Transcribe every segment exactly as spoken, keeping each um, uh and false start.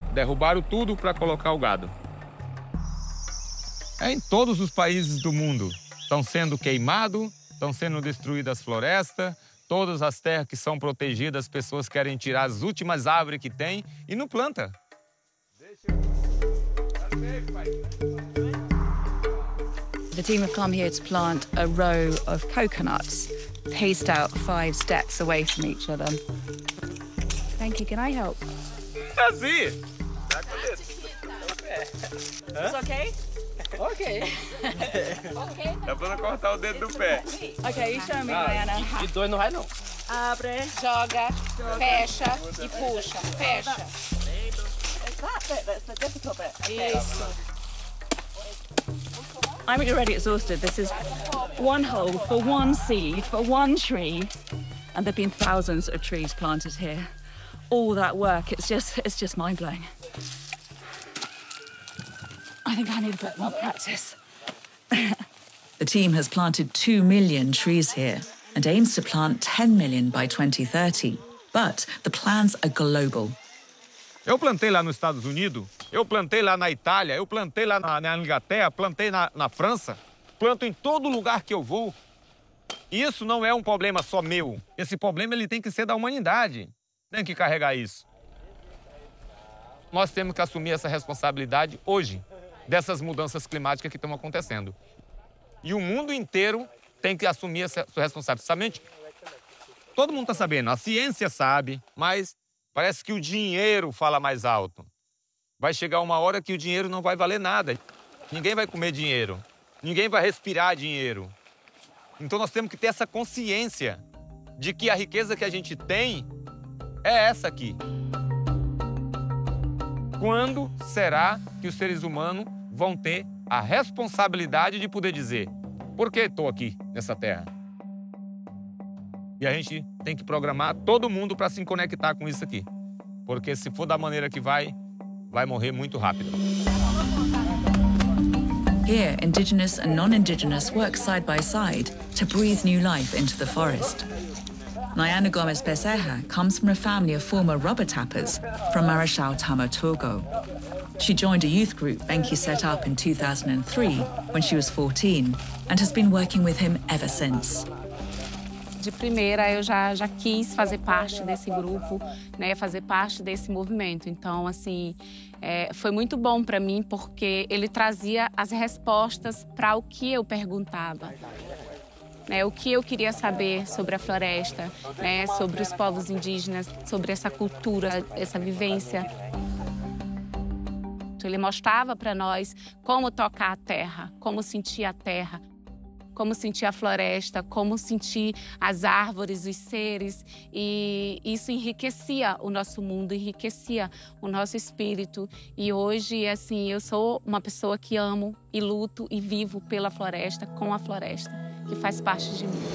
Derrubaram tudo para colocar o gado. É em todos os países do mundo. Estão sendo queimados, estão sendo destruídas as florestas, todas as terras que são protegidas, as pessoas querem tirar as últimas árvores que tem e não planta. The team have come here to plant a row of coconuts, paced out five steps away from each other. Thank you. Can I help? Assim. It's okay? Ok. Dá pra cortar o dedo do pé. Okay, you show me, Diana. De dois não vai, não. Abre, joga, fecha e puxa. Fecha. Isso. I'm already exhausted. This is one hole for one seed, for one tree. And there have been thousands of trees planted here. All that work, it's just, it's just mind-blowing. I think I need a bit more practice. The team has planted two million trees here and aims to plant ten million by twenty thirty. But the plans are global. Eu plantei lá nos Estados Unidos, eu plantei lá na Itália, eu plantei lá na, na Inglaterra, plantei na, na França, planto em todo lugar que eu vou. E isso não é um problema só meu. Esse problema ele tem que ser da humanidade. Tem que carregar isso. Nós temos que assumir essa responsabilidade hoje, dessas mudanças climáticas que estão acontecendo. E o mundo inteiro tem que assumir essa sua responsabilidade. Todo mundo está sabendo, a ciência sabe, mas parece que o dinheiro fala mais alto. Vai chegar uma hora que o dinheiro não vai valer nada. Ninguém vai comer dinheiro. Ninguém vai respirar dinheiro. Então nós temos que ter essa consciência de que a riqueza que a gente tem é essa aqui. Quando será que os seres humanos vão ter a responsabilidade de poder dizer por que estou aqui nessa terra? E a gente tem que programar todo mundo para se conectar com isso aqui. Porque se for da maneira que vai, vai morrer muito rápido. Here, Indigenous and non-Indigenous work side by side to breathe new life into the forest. Nyana Gomes Becerra comes from a family of former rubber tappers from Marechal Tamaturgo. She joined a youth group Benki set up in two thousand three when she was fourteen and has been working with him ever since. De primeira, eu já, já quis fazer parte desse grupo, né, fazer parte desse movimento. Então, assim, é, foi muito bom para mim porque ele trazia as respostas para o que eu perguntava. Né, o que eu queria saber sobre a floresta, né, sobre os povos indígenas, sobre essa cultura, essa vivência. Ele mostrava para nós como tocar a terra, como sentir a terra, como sentir a floresta, como sentir as árvores, os seres. E isso enriquecia o nosso mundo, enriquecia o nosso espírito. E hoje, assim, eu sou uma pessoa que amo e luto e vivo pela floresta, com a floresta, que faz parte de mim.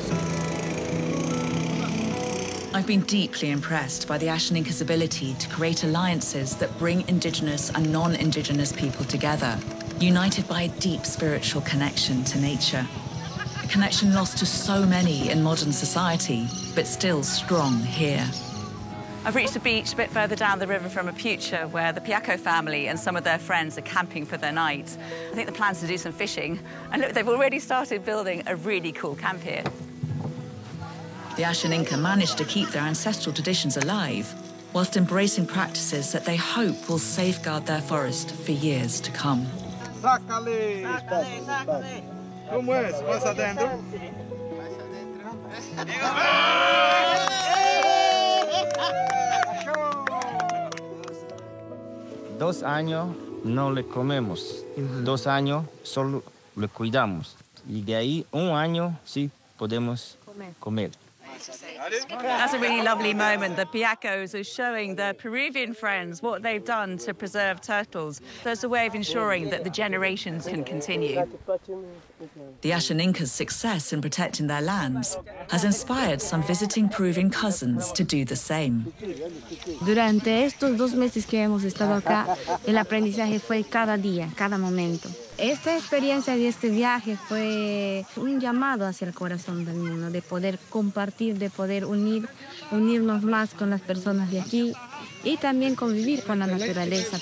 I've been deeply impressed by the Ashaninka's ability to create alliances that bring Indigenous and non-Indigenous people together, united by a deep spiritual connection to nature. A connection lost to so many in modern society, but still strong here. I've reached a beach a bit further down the river from Apucha where the Piaco family and some of their friends are camping for their night. I think the plan's to do some fishing. And look, they've already started building a really cool camp here. The Ashaninka managed to keep their ancestral traditions alive, whilst embracing practices that they hope will safeguard their forest for years to come. Sácale! Sácale, sácale! Como é? Passa dentro. Dos años no le comemos. Dos años solo le cuidamos. Y de ahí un año sí podemos comer. That's a really lovely moment. The Piacos are showing their Peruvian friends what they've done to preserve turtles. There's a way of ensuring that the generations can continue. The Ashaninka's success in protecting their lands has inspired some visiting Peruvian cousins to do the same. Durante estos dos meses que hemos estado acá, el aprendizaje fue cada día, cada momento. Esta experiencia de este viaje fue un llamado hacia el corazón del mundo, de poder compartir, de poder unir, unirnos más con las personas de aquí y también convivir con la naturaleza.